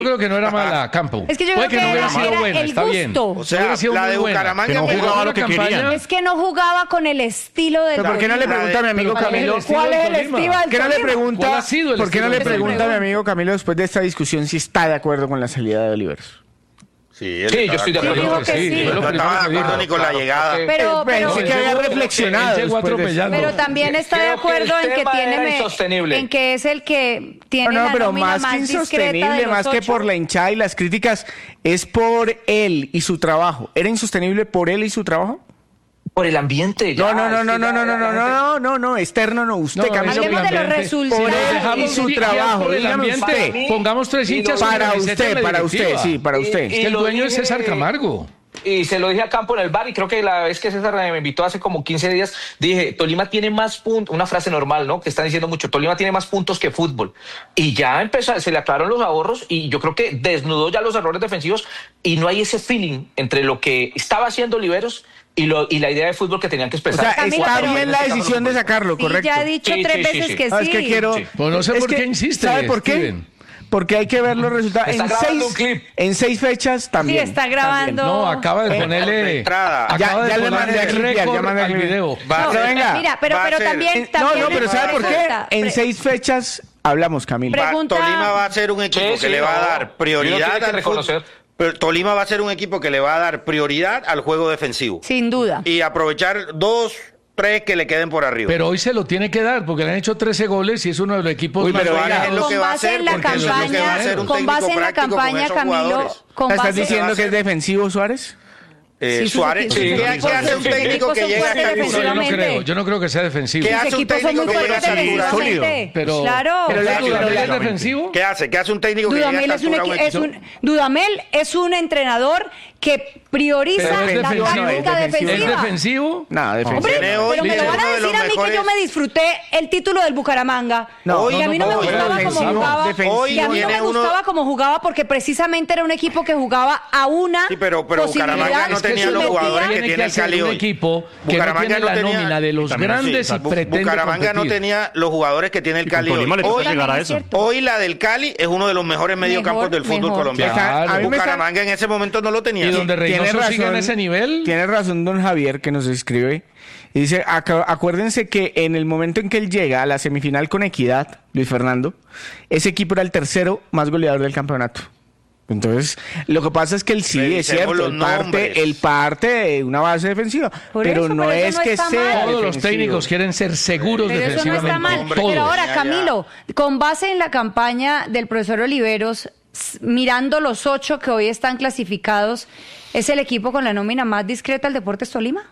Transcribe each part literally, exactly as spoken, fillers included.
creo que no era mala, Campo. Es que yo Puede creo que, no hubiera era, sido era buena, el está gusto. bien. O sea, la de Bucaramanga que no jugaba lo que querían. Es que no jugaba con el estilo del ¿Pero por qué no le pregunta a mi amigo Camilo? ¿Cuál es el estilo del ¿Por qué no le Tolima? pregunta, ¿Cuál ha sido el ¿por qué no estilo le del Tolima? pregunta a mi amigo Camilo después de esta discusión si está de acuerdo con la salida de Oliveros? Sí, Sí, yo estoy de acuerdo. dijo que sí. fue lo No primero estaba que de acuerdo dijo. ni con la llegada. Pero, pero, Pensé que había reflexionado. Él llegó después de- atropellando. pero también está de Creo que acuerdo el en que tema tiene era me- insostenible. en que es el que tiene No, no, la pero nómina más más que discreta insostenible, de los más que ocho. por la hinchada y las críticas, es por él y su trabajo. ¿Era insostenible por él y su trabajo? Por el ambiente. No, ya, no, no, es no, que no, ya no, no, la no, gente- no, no, no, externo no, usted, No, Camilo. eso Hablemos de los ambiente. resultados. Por Si nos él dejamos y su guiar trabajo, por el dígame ambiente, usted. pongamos tres Y hinchas lo- con Para camiseta usted, en la para usted, directiva. sí, para Y- usted. Es que el lo dueño es dije- César Camargo. Y se lo dije a Campo en el bar, y creo que la vez que César me invitó hace como quince días, dije, Tolima tiene más puntos, una frase normal, ¿no? Que están diciendo mucho, Tolima tiene más puntos que fútbol. Y ya empezó, se le aclararon los ahorros, y yo creo que desnudó ya los errores defensivos, y no hay ese feeling entre lo que estaba haciendo Oliveros y, lo, y la idea de fútbol que tenían que O expresar. sea, Camilo, está pero- bien la decisión de sacarlo, Sí, correcto. ya ha dicho Sí, tres sí, sí, veces sí. que sí. No, es que quiero... Sí. Pues no sé es por que- qué insiste, ¿Sabe por qué? Steven. Porque hay que ver los resultados. Está En grabando un seis, clip. en seis fechas Sí, también. está grabando. No, acaba de Eh, ponerle. de entrada. Acaba Ya- de ya le ponerle mandé a clipear, ya récord mandé a al clipear. video. Va a No, ser- venga, mira, pero, va a pero ser- también, En- no, también no, pero ¿sabe por qué? pregunta, En pre- seis fechas hablamos, Camilo. Va- Pregunta- Tolima va a ser un equipo Sí, que sí, le va a no. dar Y uno prioridad tiene que al reconocer. fútbol. Pero Tolima va a ser un equipo que le va a dar prioridad al juego defensivo. Sin duda. Y aprovechar dos, tres que le queden por arriba. Pero hoy se lo tiene que dar porque le han hecho trece goles y es uno de los equipos Uy, más pero Suárez venga, es lo con que va a base hacer, en la porque eso es lo que va a hacer un campaña, con técnico base en la práctico con campaña, esos Camilo, jugadores. con ¿Estás base diciendo va a que es ser- defensivo Suárez? Eh, Sí, sus Suárez, equipos- ¿qué, sus qué equipos hace son un técnico fuertes que llega hasta defensivamente. el No, yo no defensivamente. creo, yo no creo que sea defensivo. ¿Qué Sus hace un equipos son técnico muy que llega fuertes hasta altura? defensivamente. Pero, Claro. pero la- Claro. ¿Dudamel es la- defensivo? ¿Qué hace? ¿Qué hace un técnico que llega Dudamel hasta es un, altura a un equi- es equipo? un Dudamel es un entrenador que prioriza Pero es la defensivo, táctica no, es defensivo. ¿Es defensiva. defensivo? No, defensivo. Hombre, Tiene hoy- pero me lo tiene van a uno de decir los a mí que yo mejores- me disfruté el título del Bucaramanga. No, y a mí no, no, me no, gustaba defensivo, como jugaba. defensivo. Y a mí no Tiene me uno- gustaba como jugaba porque precisamente era un equipo que jugaba a una Sí, pero- pero posibilidad. Bucaramanga no Es que tenía si los metía- jugadores que tiene tiene el hacer Cali un hoy. equipo que Bucaramanga no tiene no la tenía- nómina de los También así, grandes y exacto. pretende Bucaramanga no competir. tenía los jugadores que tiene el Y con Cali hoy. Tolima le Hoy, toca llegar a es eso. cierto. hoy la del Cali es uno de los mejores mediocampos Mejor, del fútbol mejor. colombiano. Claro. A mí me está- Bucaramanga en ese momento no lo tenía. Y donde Tiene Reynoso sigue en razón. ese nivel. Tiene razón don Javier que nos escribe y dice, "Acu- acuérdense que en el momento en que él llega a la semifinal con Equidad, Luis Fernando, ese equipo era el tercero más goleador del campeonato. Entonces, lo que pasa es que él sí, es Revisemos cierto, los él parte, nombres. él parte de una base defensiva, Por pero eso, no pero eso es no que está sea mal. Todos los defensivo. técnicos quieren ser seguros Pero eso no defensivamente. está mal. Hombre, Todos. Pero ahora, ya, ya. Camilo, con base en la campaña del profesor Oliveros, s- mirando los ocho que hoy están clasificados, ¿es el equipo con la nómina más discreta del Deportes Tolima?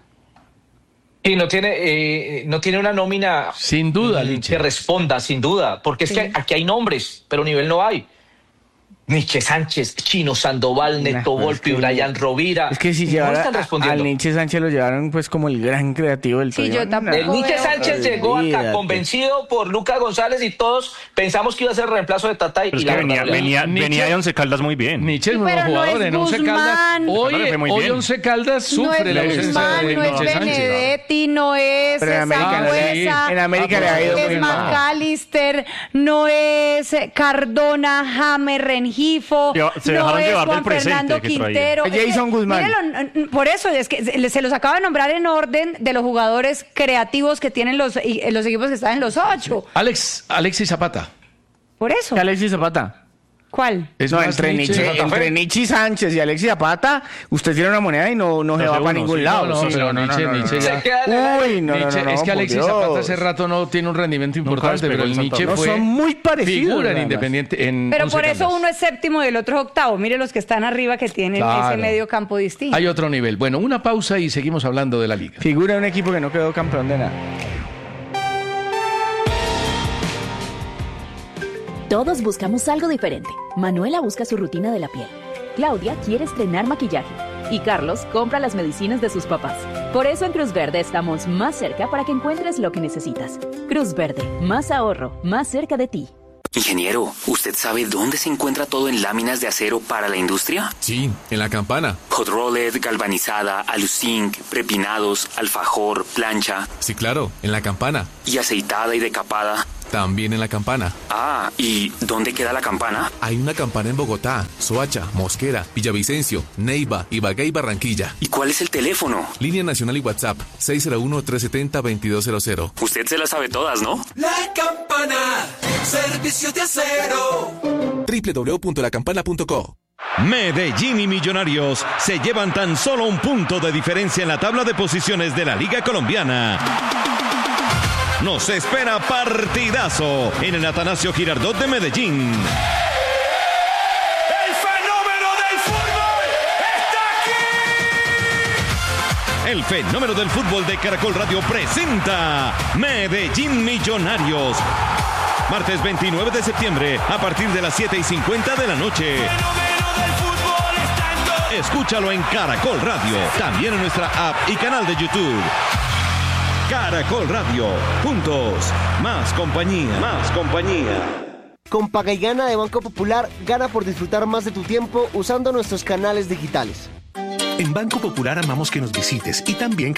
Y no tiene, eh, no tiene una nómina Sin duda, mm, Liche. que responda, sin duda, porque es Sí. que aquí hay nombres, pero nivel no hay. Nietzsche Sánchez, Chino Sandoval, Nah, Neto pero es Volpi, que- Brian Rovira. Es que si no llevara están a- respondiendo. al Nietzsche Sánchez lo llevaron pues como el gran creativo del Sí, Tolima. yo tampoco. El Nietzsche veo. Sánchez llegó acá Olvídate. convencido por Lucas González y todos pensamos que iba a ser el reemplazo de Tatay. Pero y es la que verdad venía, no. venía, Nietzsche- venía de Once Caldas muy bien. Nietzsche es Sí, un buen pero no jugador. es En Once Caldas, Guzmán. hoy, Claro, fue muy hoy bien. Once Caldas No sufre es la ausencia Guzmán, de no es Nietzsche Sánchez. Benedetti, no es Pero en América no le- Sangüesa, en América le ha ido no muy es mal. McAllister, no es Cardona, James Rengifo, Lleva- se no dejaron es llevar del Juan presente Fernando que traía. Quintero. Es Jason que, Guzmán. mírelo, por eso, es que se se los acaba de nombrar en orden de los jugadores creativos que tienen los, y- los equipos que están en los ocho. Alex, Alexis Zapata. Por eso. Alexis Zapata. ¿Cuál? Es no, más entre Nietzsche. Nietzsche, Santa Fe. entre Nietzsche Sánchez y Alexis Zapata, usted tiene una moneda y no, no se No va sé para uno, ningún sí. lado. No, no, Sí, pero Nietzsche- Nietzsche ya- Se queda en el aire. Uy, no, no, Nietzsche- no, es que por Alexis Dios. Zapata hace rato no tiene un rendimiento importante, despegó pero el en Santa Nietzsche Fe. fue No, son muy parecidos, figura en nada más. Independiente. En Pero Once por eso Caldas. uno es séptimo y el otro es octavo. Mire los que están arriba que tienen Claro. ese medio campo distinto. Hay otro nivel. Bueno, una pausa y seguimos hablando de la liga. Figura de un equipo que no quedó campeón de nada. Todos buscamos algo diferente. Manuela busca su rutina de la piel. Claudia quiere estrenar maquillaje. Y Carlos compra las medicinas de sus papás. Por eso en Cruz Verde estamos más cerca para que encuentres lo que necesitas. Cruz Verde, más ahorro, más cerca de ti. Ingeniero, ¿usted sabe dónde se encuentra todo en láminas de acero para la industria? Sí, en la campana. Hot rolled, galvanizada, aluzinc, prepinados, alfajor, plancha Sí, claro, en la campana. y aceitada y decapada. también en La Campana. Ah, ¿y dónde queda La Campana? Hay una campana en Bogotá, Soacha, Mosquera, Villavicencio, Neiva, Ibagué y Barranquilla. ¿Y cuál es el teléfono? Línea nacional y WhatsApp, seis cero uno, tres siete cero, dos dos cero cero. Usted se las sabe todas, ¿no? La Campana, servicios de acero. doble u doble u doble u punto la campana punto co. Medellín y Millonarios se llevan tan solo un punto de diferencia en la tabla de posiciones de la Liga Colombiana. Nos espera partidazo en el Atanasio Girardot de Medellín. ¡El fenómeno del fútbol está aquí! El fenómeno del fútbol de Caracol Radio presenta Medellín Millonarios. Martes veintinueve de septiembre a partir de las siete y cincuenta de la noche. Escúchalo en Caracol Radio, también en nuestra app y canal de YouTube. Caracol Radio, juntos, más compañía, más compañía. Con Paga y Gana de Banco Popular, gana por disfrutar más de tu tiempo usando nuestros canales digitales. En Banco Popular amamos que nos visites y también que